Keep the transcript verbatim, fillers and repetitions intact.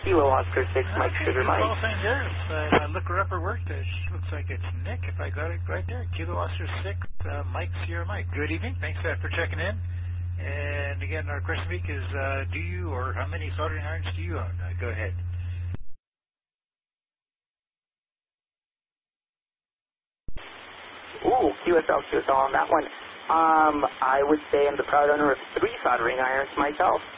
Kilo Oscar six, Mike Okay, Sugar Mike. Well, thing there. If I look her up her work, it looks like it's Nick, if I got it right there. Kilo Oscar six, uh, Mike Sierra Mike. Good evening. Thanks uh, for checking in. And again, our question week is, uh, do you or how many soldering irons do you own? Uh, go ahead. Ooh, Q S L, Q S L on that one. Um, I would say I'm the proud owner of three soldering irons myself.